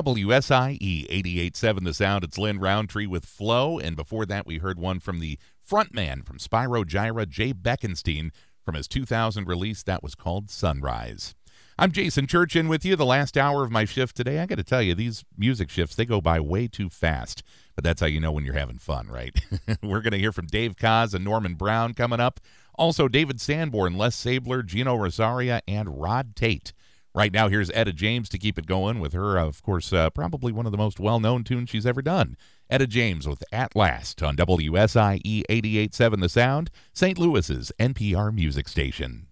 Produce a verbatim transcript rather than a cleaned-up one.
W S I E eighty-eight point seven The Sound. It's Lynn Roundtree with Flow, and before that we heard one from the frontman from Spyro Gyra, Jay Beckenstein, from his two thousand release that was called Sunrise. I'm Jason Church in with you, the last hour of my shift today. I got to tell you, these music shifts, they go by way too fast. But that's how you know when you're having fun, right? We're going to hear from Dave Koz and Norman Brown coming up. Also, David Sanborn, Les Sabler, Gino Rosaria, and Rod Tate. Right now, here's Etta James to keep it going with her, of course, uh, probably one of the most well-known tunes she's ever done. Etta James with At Last on W S I E eighty-eight point seven The Sound, Saint Louis's N P R music station.